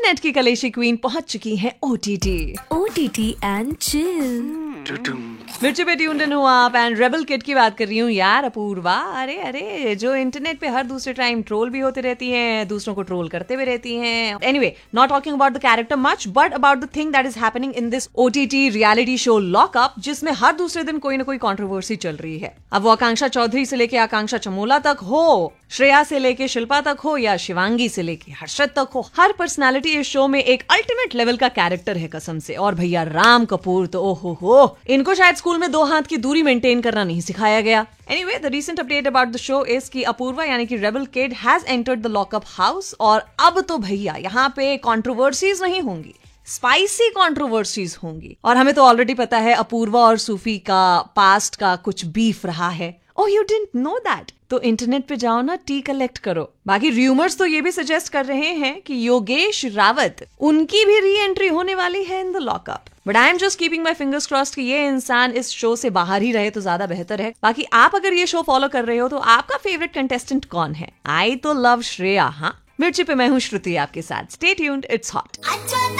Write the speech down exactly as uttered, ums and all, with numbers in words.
Internet की कलेशी queen पहुंच चुकी है ओटीटी ओटीटी एंड चिल। मिर्ची पे ट्यून्ड इन हुआ आप एंड रेबल किड की बात कर रही हूँ यार अपूर्वा। अरे अरे जो इंटरनेट पे हर दूसरे टाइम ट्रोल भी होती रहती हैं, दूसरों को ट्रोल करते भी रहती हैं। Anyway, not talking about the character much but about the thing that is happening in this OTT reality show lockup, जिसमें हर दूसरे दिन कोई ना कोई कंट्रोवर्सी चल रही है। अब वो आकांक्षा चौधरी से लेके आकांक्षा चमोला तक हो, श्रेया से लेके शिल्पा तक हो, या शिवांगी से लेके हर्षद तक हो, हर पर्सनालिटी इस शो में एक अल्टीमेट लेवल का कैरेक्टर है कसम से। और भैया राम कपूर तो ओहो हो, इनको शायद स्कूल में दो हाथ की दूरी मेंटेन करना नहीं सिखाया गया। Anyway, the recent update about the show is कि अपूर्वा यानी कि rebel kid has entered the lockup house और अब तो भैया यहाँ पे कंट्रोवर्सीज नहीं होंगी, स्पाइसी कंट्रोवर्सीज होंगी। और हमें तो ऑलरेडी पता है अपूर्वा और सूफी का पास्ट का कुछ बीफ रहा है। Oh you didn't know that? तो इंटरनेट पे जाओ ना, टी कलेक्ट करो। बाकी रूमर्स तो ये भी सजेस्ट कर रहे हैं कि योगेश रावत उनकी भी री एंट्री होने वाली है in the lockup. But I am just keeping my fingers crossed कि ये इंसान इस शो से बाहर ही रहे तो ज्यादा बेहतर है। बाकी आप अगर ये शो फॉलो कर रहे हो तो आपका फेवरेट कंटेस्टेंट कौन है? आई तो लव श्रेया। हाँ, मिर्ची पे मैं हूँ श्रुति आपके साथ। Stay tuned, it's hot.